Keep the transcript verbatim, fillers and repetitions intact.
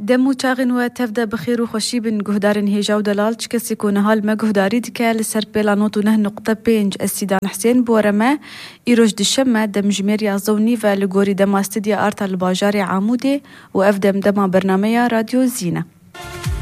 دمو چاغن و تفدا بخير و خوشی بن گهدارن هیجا و دلال چ کسی کو نهال ما گهداری دکه لسر پیلانوت و نه نقطه پنج استیدان حسین بورمه ایروش دشمه دم جمیر یازونی و لگوری دم استدیا آرتا الباجار عمودی و افدم دم برنامه رادیو زینه.